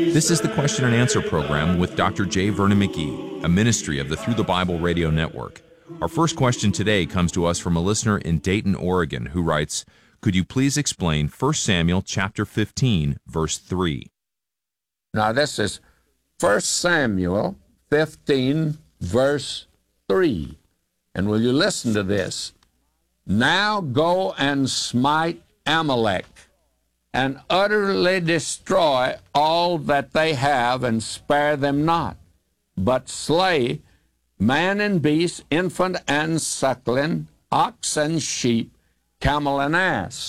This is the question and answer program with Dr. J. Vernon McGee, a ministry of the Through the Bible Radio Network. Our first question today comes to us from a listener in Dayton, Oregon, who writes, "Could you please explain 1 Samuel chapter 15, verse 3? Now this is 1 Samuel 15, verse 3. And will you listen to this? Now go and smite Amalek, and utterly destroy all that they have, and spare them not, but slay man and beast, infant and suckling, ox and sheep, camel and ass.